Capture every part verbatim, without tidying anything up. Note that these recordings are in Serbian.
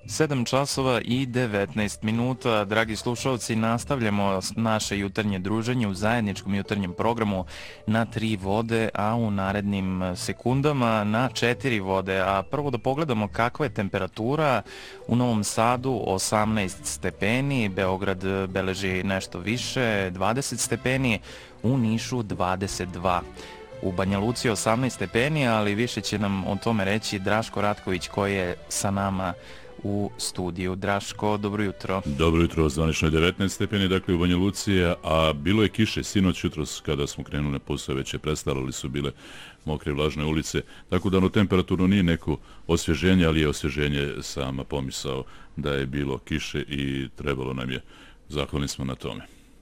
sedam časova i devetnaest minuta. Dragi slušalci, nastavljamo naše jutarnje druženje u zajedničkom jutarnjem programu na tri vode, a u narednim sekundama na četiri vode. A prvo da pogledamo kakva je temperatura u Novom Sadu, osamnaest stepeni, Beograd beleži nešto više, dvadeset stepeni, u Nišu dvadeset dva. U Banja Luci osamnaest stepeni, ali više će nam o tome reći Draško Ratković koji je sa nama u studiju. Draško, dobro jutro. Dobro jutro, zvanično je devetnaest stepeni, dakle u Banja Luci, a bilo je kiše sinoć jutros kada smo krenuli na posao, već je prestalo, ali su bile mokre vlažne ulice, tako da no temperaturno nije neko osvježenje, ali je osvježenje sama pomisao da je bilo kiše i trebalo nam je. Zahvalni smo na tome.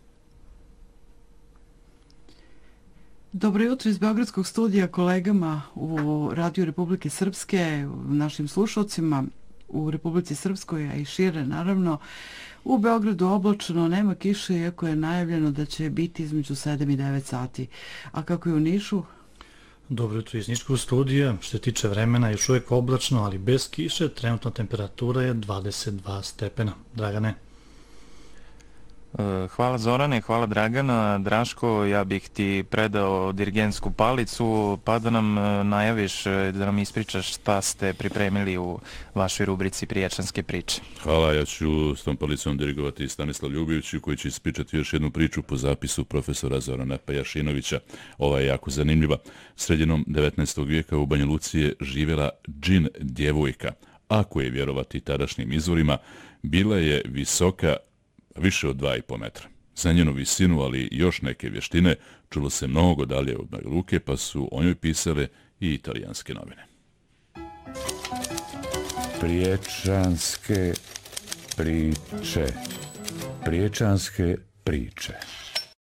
Dobro jutro iz Beogradskog studija kolegama u Radio Republike Srpske, našim slušalcima u Republici Srpskoj, a i šire naravno. U Beogradu oblačno, nema kiše, iako je najavljeno da će biti između sedam i devet sati. A kako je u Nišu? Dobro jutro iz Niškog studija. Što se tiče vremena, još uvijek oblačno, ali bez kiše. Trenutna temperatura je dvadeset dva stepena. Dragane. Hvala Zorane, hvala Dragana. Draško, ja bih ti predao dirigentsku palicu, pa da nam najaviš, da nam ispričaš šta ste pripremili u vašoj rubrici Priječanske priče. Hvala, ja ću s tom palicom dirigovati Stanislav Ljubivić, koji će ispričati još jednu priču po zapisu profesora Zorana Pajašinovića. Ova je jako zanimljiva. Sredinom devetnaestog vijeka u Banja Luci je živjela džin djevojka. Ako je vjerovati tadašnjim izvorima, bila je visoka više od dva i po metra. Za njenu visinu, ali još neke vještine, čulo se mnogo dalje od Banja Luke, pa su o njoj pisale i italijanske novine. Priječanske priče. Priječanske priče.